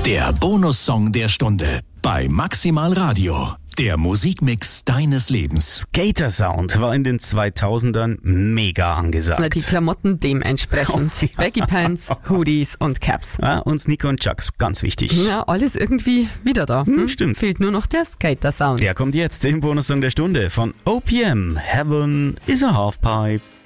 Der Bonussong der Stunde bei Maximal Radio. Der Musikmix deines Lebens. Skater-Sound war in den 2000ern mega angesagt. Die Klamotten dementsprechend. Oh, ja. Baggy Pants, Hoodies und Caps. Ja, und Sneaker und Chucks, ganz wichtig. Ja, alles irgendwie wieder da. Stimmt. Fehlt nur noch der Skater-Sound. Der kommt jetzt im Bonussong der Stunde von OPM. Heaven is a Halfpipe.